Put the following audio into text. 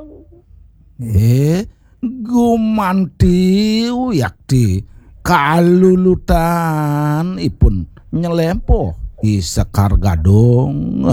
Gumanti yakti kalulutan ipun nyelempo di Sekar Gadung.